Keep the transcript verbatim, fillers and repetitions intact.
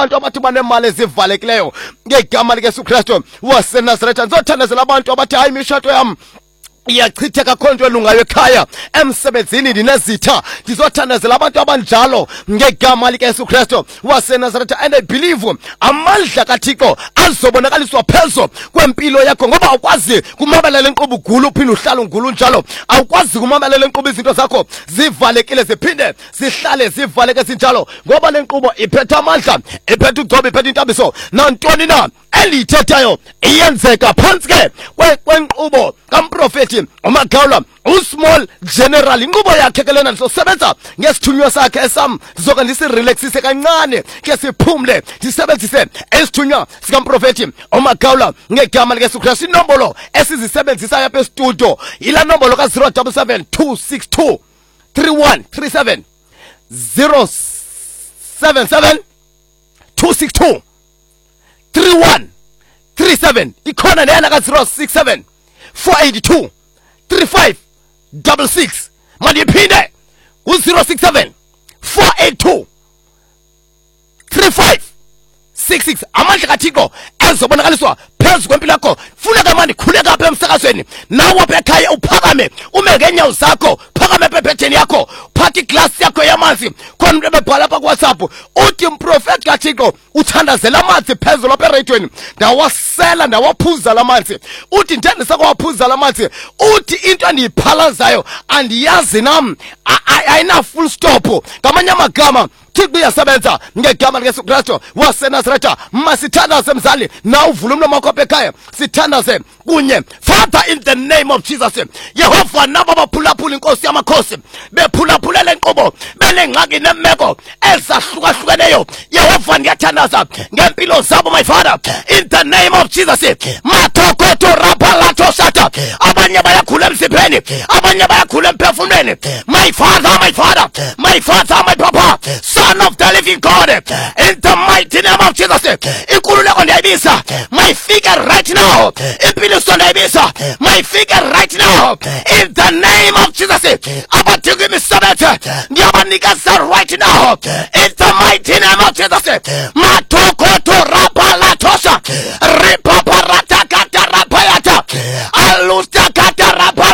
abantu abathi banemali ezivalekileyo ngegama likaYesu Kristu waseNazaretha. Ndizothandazela abantu abathi hayi imitshato yam iyachitheka khona nje lungayo ekhaya, emsebenzini ndinezitha. Ndizothandazela abantu abanjalo ngegama likaYesu Kristu waseNazaretha. And I believe amandla kaThixo azobonakaliswa phezu kwempilo yakho, ngoba awukwazi kumamela le nkqubo ugula uphinde uhlale ungula njalo. Awukwazi kumamela le nkqubo izinto zakho zivalekile ziphinde zihlale zivaleke zinjalo, ngoba le nkqubo iphethe amandla, iphethe ugcobo, iphethe intambiso. Nantoni na eliyithethayo iyenzeka phantsi ke kwenkqubo kamprofethi uMagawula uSmall General. Inqubo yakhe ke lena ndizosebenza ngesithunywa sakhe esam, ndizoke ndisirelaxise kancane ke siphumle ndisebenzise esithunywa sikamprofethi uMagawula ngegama likaYesu Kristu. Inombolo esizisebenzisa yapha estudio ila nombolo ka zero seven seven two six two three one three seven zero seven seven two six two three one three seven. Ikhona lena ka zero six seven four eight two three five six six. Manje iphinde u zero six seven four eight two three five six six. Amandla kaThixo ezobonakaliswa phezu kwempilo yakho. Funeka manje khuleka apha emsakazweni, nawe apha ekhaya uphakame, ume ngeenyawo zakho, phakame ephetheni yakho, phathi glass yakho yamanzi. Khona umuntu ebebhala apha kuWhatsApp uthi umprofeti kaThixo uthandazela amanzi phezulu apha ereyidweni, ndawasela ndawaphuza la manzi. Uthi ndithandisa kwaphuza la manzi, uthi into endiyiphalazayo andiyazi nam, ayina full stop. Ngamanye amagama Thixo uyasebenza ngegama likaYesu Kristu waseNazaretha. Masithandaze mzali, na uvula umlomo wakho ekhaya, sithandaze kunye. Father, in the name of Jesus, Yehova, nabo baphulaphula inkosi yamakhosi, bephulaphula le nkqubo, belengxaki nemeko ezahlukahlukeneyo. Yehova, ndiyathandaza ngempilo zabo, my Father, in the name of Jesus. Mathokoto rapalato shata, abanye bayakhula emzimbeni, abanye bayakhula emphefumulweni. My Father, my Father, my Father, my Papa, Son of the living God, in the mighty name of Jesus. Ikululeko ndiyayibisa, my figure right now. Impiliso ndiyayibisa, my figure right now, in the name of Jesus. Abathiki imisebenzi ndiyabanikeza right now, in the mighty name of Jesus. Mathokoto rapala tosha.